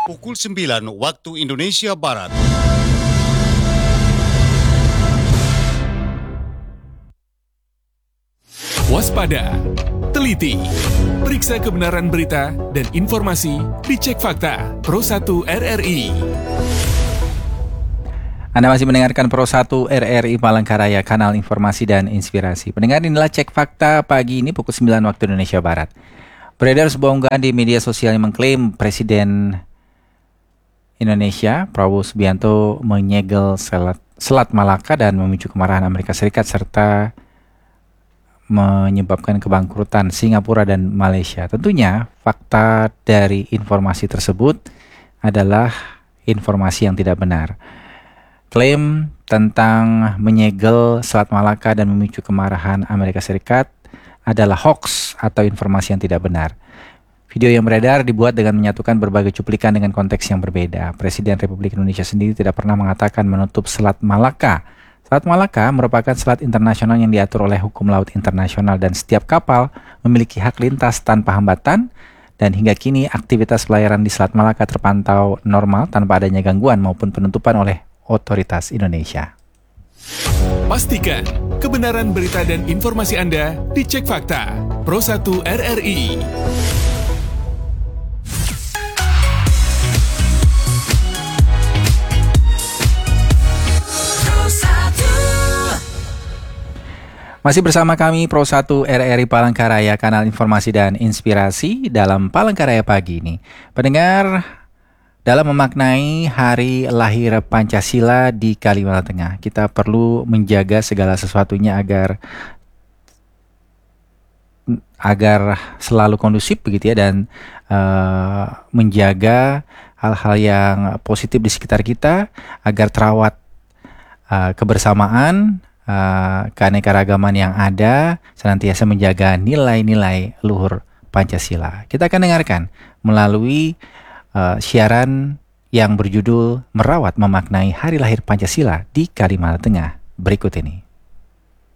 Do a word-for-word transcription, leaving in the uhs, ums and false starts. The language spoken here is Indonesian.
Pukul sembilan waktu Indonesia Barat. Waspada, teliti, periksa kebenaran berita dan informasi, dicek fakta. Pro satu R R I. Anda masih mendengarkan Pro satu R R I Palangkaraya, kanal informasi dan inspirasi. Pendengar, inilah cek fakta pagi ini pukul sembilan waktu Indonesia Barat. Beredar sebuah unggahan di media sosial yang mengklaim Presiden Indonesia Prabowo Subianto menyegel Selat, Selat Malaka dan memicu kemarahan Amerika Serikat serta menyebabkan kebangkrutan Singapura dan Malaysia. Tentunya fakta dari informasi tersebut adalah informasi yang tidak benar. Klaim tentang menyegel Selat Malaka dan memicu kemarahan Amerika Serikat adalah hoax atau informasi yang tidak benar. Video yang beredar dibuat dengan menyatukan berbagai cuplikan dengan konteks yang berbeda. Presiden Republik Indonesia sendiri tidak pernah mengatakan menutup Selat Malaka. Selat Malaka merupakan selat internasional yang diatur oleh hukum laut internasional dan setiap kapal memiliki hak lintas tanpa hambatan, dan hingga kini aktivitas pelayaran di Selat Malaka terpantau normal tanpa adanya gangguan maupun penutupan oleh otoritas Indonesia. Pastikan kebenaran berita dan informasi Anda dicek fakta. Pro satu R R I. Masih bersama kami Pro satu R R I Palangkaraya, kanal informasi dan inspirasi dalam Palangkaraya pagi ini. Pendengar, dalam memaknai hari lahir Pancasila di Kalimantan Tengah, kita perlu menjaga segala sesuatunya agar agar selalu kondusif begitu ya, dan uh, menjaga hal-hal yang positif di sekitar kita agar terawat uh, kebersamaan, uh, keanekaragaman yang ada, senantiasa menjaga nilai-nilai luhur Pancasila. Kita akan dengarkan melalui Uh, siaran yang berjudul Merawat Memaknai Hari Lahir Pancasila di Kalimantan Tengah berikut ini.